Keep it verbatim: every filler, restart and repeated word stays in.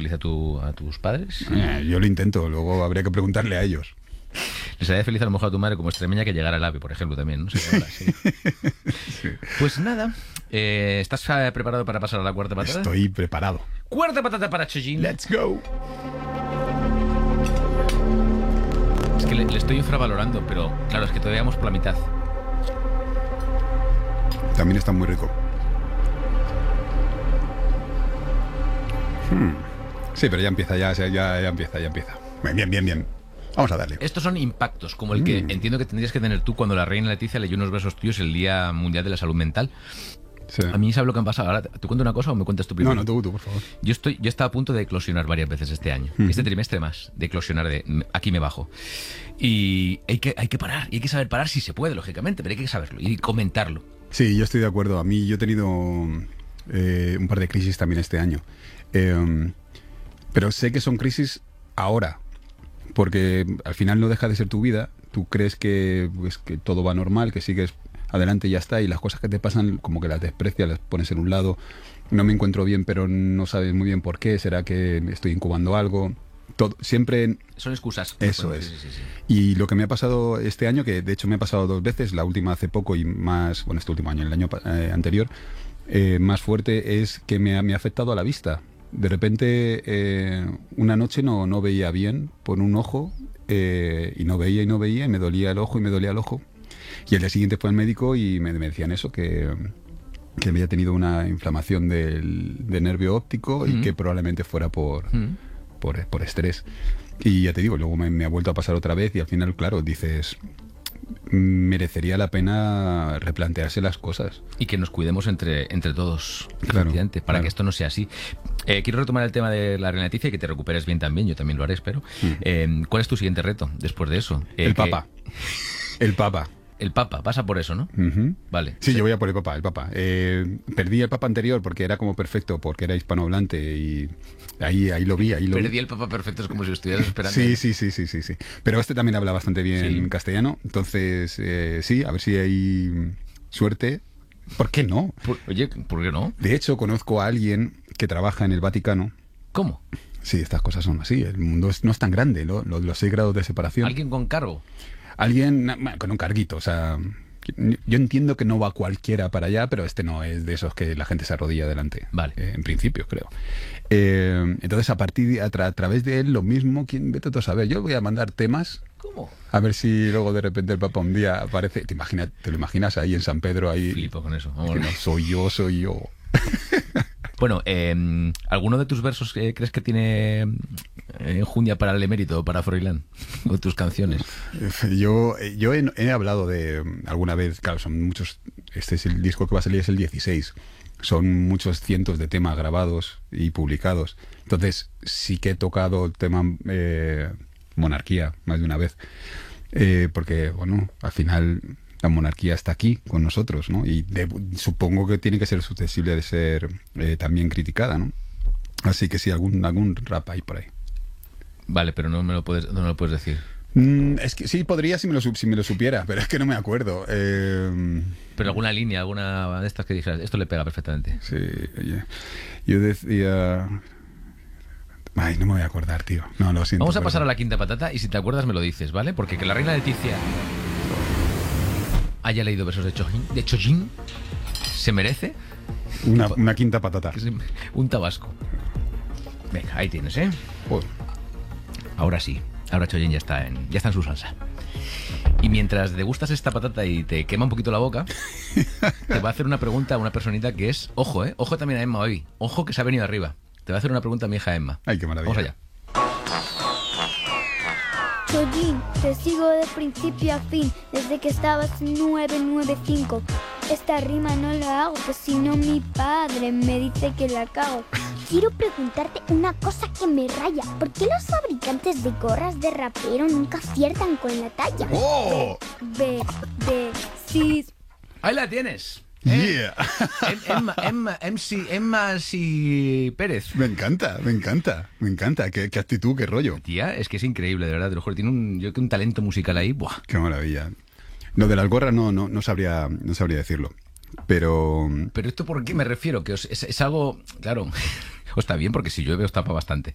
feliz a, tu, a tus padres? Eh, yo lo intento, luego habría que preguntarle a ellos. Les haría feliz a lo mejor a tu madre como extremeña que llegara el AVE, por ejemplo, también, ¿no? Sí, ahora, sí. Sí. Pues nada, eh, ¿estás preparado para pasar a la cuarta patata? Estoy preparado. Cuarta patata para Chojin. Let's go. Es que le, le estoy infravalorando, pero claro, es que todavía vamos por la mitad. También está muy rico. Hmm. Sí, pero ya empieza, ya, ya, ya empieza, ya empieza. Bien, bien, bien. Vamos a darle. Estos son impactos, como el que mm. entiendo que tendrías que tener tú cuando la reina Leticia leyó unos versos tuyos el Día Mundial de la Salud Mental. Sí. A mí, ¿sabes lo que me ha pasado? Ahora, ¿te cuento una cosa o me cuentas tú primero? No, no, tú, tú, por favor. Yo estoy, yo estaba a punto de eclosionar varias veces este año. Uh-huh. Este trimestre más, de eclosionar de aquí me bajo. Y hay que, hay que parar, y hay que saber parar si se puede, lógicamente, pero hay que saberlo y comentarlo. Sí, yo estoy de acuerdo. A mí, yo he tenido eh, un par de crisis también este año. Eh, pero sé que son crisis ahora. Porque al final no deja de ser tu vida, tú crees que, pues, que todo va normal, que sigues adelante y ya está, y las cosas que te pasan como que las desprecias, las pones en un lado, no me encuentro bien pero no sabes muy bien por qué, será que estoy incubando algo, todo, siempre... Son excusas. Eso bueno, es. Sí, sí, sí. Y lo que me ha pasado este año, que de hecho me ha pasado dos veces, la última hace poco y más, bueno, este último año, el año eh, anterior, eh, más fuerte es que me ha, me ha afectado a la vista. De repente, eh, una noche no, no veía bien por un ojo, eh, y no veía y no veía, y me dolía el ojo y me dolía el ojo. Y al día siguiente fue al médico y me, me decían eso, que, que había tenido una inflamación del, del nervio óptico y mm. que probablemente fuera por, mm. por, por estrés. Y ya te digo, luego me, me ha vuelto a pasar otra vez y al final, claro, dices... merecería la pena replantearse las cosas. Y que nos cuidemos entre, entre todos, claro, para claro. que esto no sea así. Eh, quiero retomar el tema de la reina Leticia y que te recuperes bien también, yo también lo haré, espero. Mm. Eh, ¿Cuál es tu siguiente reto después de eso? Eh, el que... Papa. El Papa. El Papa, pasa por eso, ¿no? Uh-huh. Vale. Sí, sí, yo voy a por el Papa, el Papa. Eh, perdí el Papa anterior porque era como perfecto, porque era hispanohablante y ahí, ahí lo vi, ahí lo Perdí vi. el Papa perfecto, es como si estuvieras esperando. Sí, sí, sí, sí, sí, sí. Pero este también habla bastante bien sí. castellano, entonces eh, sí, a ver si hay suerte. ¿Por qué no? Por, oye, ¿por qué no? De hecho, conozco a alguien que trabaja en el Vaticano. ¿Cómo? Sí, estas cosas son así. El mundo es, no es tan grande, ¿no? Los, los seis grados de separación. ¿Alguien con cargo? Alguien con un carguito, o sea... Yo entiendo que no va cualquiera para allá, pero este no es de esos que la gente se arrodilla delante. Vale. Eh, en principio, creo. Eh, entonces, a partir de, a, tra- a través de él, lo mismo, ¿quién vete tú a saber? Yo voy a mandar temas. ¿Cómo? A ver si luego de repente el Papa un día aparece. ¿Te imaginas, te lo imaginas ahí en San Pedro? Ahí, flipo con eso. Que no, soy yo, soy yo. Bueno, eh, ¿alguno de tus versos eh, crees que tiene eh, enjundia para el emérito o para Froilán? ¿O tus canciones? Yo, yo he, he hablado de alguna vez, claro, son muchos, este es el disco que va a salir, es el dieciséis, son muchos cientos de temas grabados y publicados, entonces sí que he tocado el tema eh, monarquía más de una vez, eh, porque, bueno, al final... la monarquía está aquí con nosotros, ¿no? Y de, supongo que tiene que ser susceptible de ser eh, también criticada, ¿no? Así que sí, algún, algún rap hay por ahí. Vale, pero no me lo puedes, no me lo puedes decir. Mm, es que sí, podría si me lo, si me lo supiera, pero es que no me acuerdo. Eh... Pero alguna línea, alguna de estas que dijeras, esto le pega perfectamente. Sí, oye, yo decía... Ay, no me voy a acordar, tío. No, lo siento. Vamos a pero... pasar a la quinta patata y si te acuerdas me lo dices, ¿vale? Porque que la reina Leticia haya leído versos de Chojin, de Chojin se merece una, una quinta patata. Un tabasco. Venga, ahí tienes, ¿eh? Joder. Ahora sí, ahora Chojin ya está en, ya está en su salsa. Y mientras degustas esta patata y te quema un poquito la boca, te va a hacer una pregunta a una personita que es, ojo, ¿eh? Ojo también a Emma hoy. Ojo que se ha venido arriba. Te va a hacer una pregunta a mi hija Emma. Ay, qué maravilla. Vamos allá. Chojin, te sigo de principio a fin, desde que estabas en nueve nueve cinco. Esta rima no la hago, pues si no mi padre me dice que la cago. Quiero preguntarte una cosa que me raya. ¿Por qué los fabricantes de gorras de rapero nunca aciertan con la talla? ¡Oh! B, D, C. Ahí la tienes. ¿Eh? Yeah. Emma, Emma, M C, Emma C. Pérez. Me encanta, me encanta, me encanta. Qué, qué actitud, qué rollo. Tía, es que es increíble, de verdad. Te lo juro, tiene un, yo creo que un talento musical ahí. Buah. Qué maravilla. Lo de las gorras no, no, no sabría, no sabría decirlo. Pero. Pero esto, ¿por qué me refiero? Que os, es, es algo, claro. O está bien porque si llueve os tapa bastante.